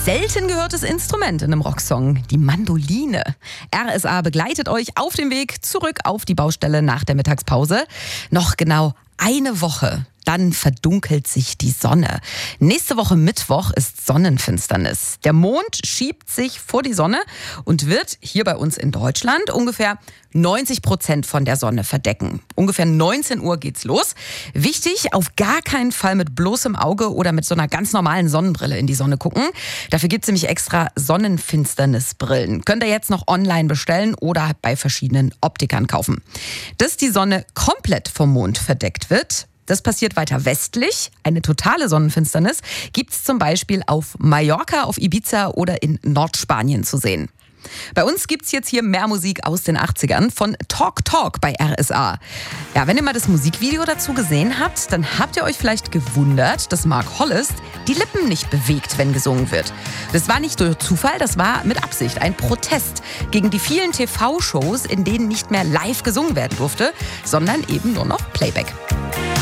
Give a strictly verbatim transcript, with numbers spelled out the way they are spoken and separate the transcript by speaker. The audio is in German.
Speaker 1: selten gehörtes Instrument in einem Rocksong, die Mandoline. R S A begleitet euch auf dem Weg zurück auf die Baustelle nach der Mittagspause. Noch genau eine Woche. Dann verdunkelt sich die Sonne. Nächste Woche Mittwoch ist Sonnenfinsternis. Der Mond schiebt sich vor die Sonne und wird hier bei uns in Deutschland ungefähr neunzig Prozent von der Sonne verdecken. Ungefähr neunzehn Uhr geht's los. Wichtig, auf gar keinen Fall mit bloßem Auge oder mit so einer ganz normalen Sonnenbrille in die Sonne gucken. Dafür gibt's nämlich extra Sonnenfinsternisbrillen. Könnt ihr jetzt noch online bestellen oder bei verschiedenen Optikern kaufen. Dass die Sonne komplett vom Mond verdeckt wird, das passiert weiter westlich. Eine totale Sonnenfinsternis gibt es zum Beispiel auf Mallorca, auf Ibiza oder in Nordspanien zu sehen. Bei uns gibt es jetzt hier mehr Musik aus den achtzigern von Talk Talk bei R S A. Ja, wenn ihr mal das Musikvideo dazu gesehen habt, dann habt ihr euch vielleicht gewundert, dass Mark Hollis die Lippen nicht bewegt, wenn gesungen wird. Das war nicht durch Zufall, das war mit Absicht ein Protest gegen die vielen T V-Shows, in denen nicht mehr live gesungen werden durfte, sondern eben nur noch Playback.